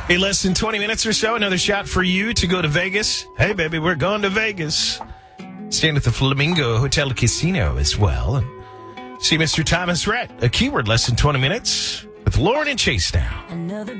In less than 20 minutes or so, another shot for you to go to Vegas. Hey, baby, we're going to Vegas. Staying at the Flamingo Hotel Casino as well. And see Mr. Thomas Rhett, a keyword less than 20 minutes with Lauren and Chase now.